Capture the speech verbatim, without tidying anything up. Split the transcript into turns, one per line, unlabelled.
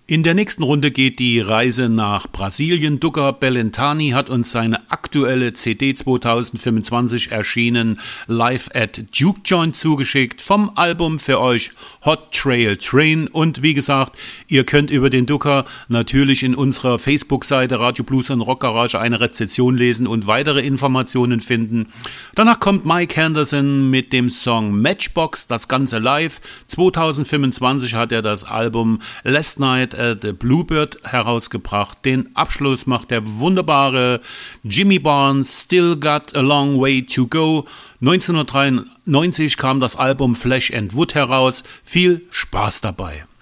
In der nächsten Runde geht die Reise nach Brasilien. Duca Bellentani hat uns seine aktuelle C D zwanzig fünfundzwanzig erschienen Live at Juke Joint zugeschickt. Vom Album für euch Hot Trail Train. Und wie gesagt, ihr könnt über den Duca natürlich in unserer Facebook-Seite Radio Blues und Rock Garage eine Rezession lesen und weitere Informationen finden. Danach kommt Mike Henderson mit dem Song Matchbox, das Ganze live. zwanzig fünfundzwanzig hat er das Album Last Night at the Bluebird herausgebracht. Den Abschluss macht der wunderbare Jimmy Barnes, Still Got a Long Way to Go. neunzehnhundertdreiundneunzig kam das Album Flesh and Wood heraus. Viel Spaß dabei.